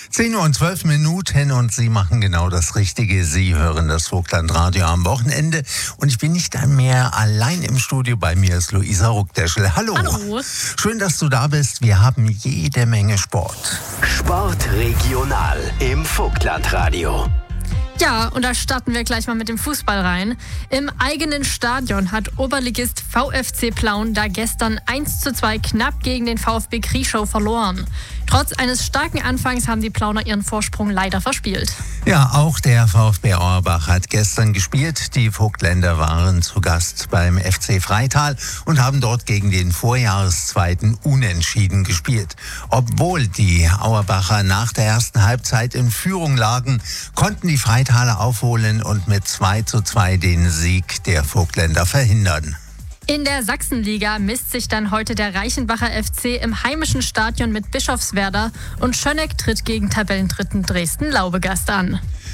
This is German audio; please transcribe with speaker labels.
Speaker 1: 10 Uhr und 12 Minuten und Sie machen genau das Richtige. Sie hören das Vogtlandradio am Wochenende und ich bin nicht mehr allein im Studio. Bei mir ist Luisa Ruckdeschel. Hallo.
Speaker 2: Hallo.
Speaker 1: Schön, dass du da bist. Wir haben jede Menge Sport.
Speaker 3: Sport regional im Vogtlandradio.
Speaker 2: Ja, und da starten wir gleich mal mit dem Fußball rein. Im eigenen Stadion hat Oberligist VfC Plauen da gestern 1:2 knapp gegen den VfB Krieschow verloren. Trotz eines starken Anfangs haben die Plauner ihren Vorsprung leider verspielt.
Speaker 1: Ja, auch der VfB Auerbach hat gestern gespielt. Die Vogtländer waren zu Gast beim FC Freital und haben dort gegen den Vorjahreszweiten unentschieden gespielt. Obwohl die Auerbacher nach der ersten Halbzeit in Führung lagen, konnten die Freitaler aufholen und mit 2:2 den Sieg der Vogtländer verhindern.
Speaker 2: In der Sachsenliga misst sich dann heute der Reichenbacher FC im heimischen Stadion mit Bischofswerda und Schöneck tritt gegen Tabellendritten Dresden-Laubegast an.